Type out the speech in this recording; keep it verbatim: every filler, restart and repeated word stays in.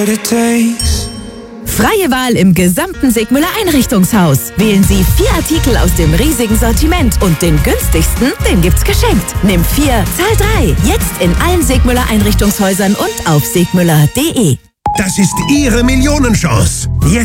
Freie Wahl im gesamten Segmüller Einrichtungshaus. Wählen Sie vier Artikel aus dem riesigen Sortiment und den günstigsten, den gibt's geschenkt. Nimm vier, zahl drei. Jetzt in allen Segmüller Einrichtungshäusern und auf segmüller punkt de. Das ist Ihre Millionenchance. Jetzt